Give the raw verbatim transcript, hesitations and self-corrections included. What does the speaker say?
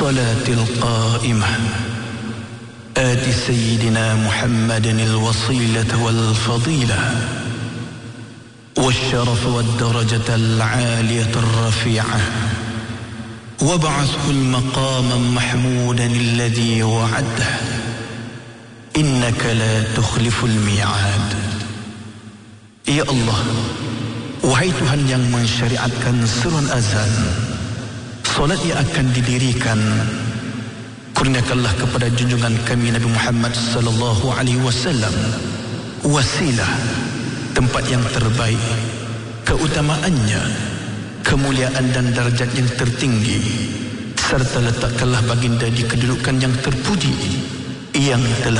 الصلاة القائمة آت سيدنا محمد الوصيلة والفضيلة والشرف والدرجة العالية الرفيعة وابعثه المقام محمودا الذي وعده إنك لا تخلف الميعاد. Ya Allah, wahai Tuhan yang mensyariatkan seruan azan, solat yang akan didirikan, kurniakanlah kepada junjungan kami Nabi Muhammad sallallahu alaihi wasallam wasilah, tempat yang terbaik, keutamaannya, kemuliaan dan darjat yang tertinggi, serta letakkanlah baginda di kedudukan yang terpuji yang telah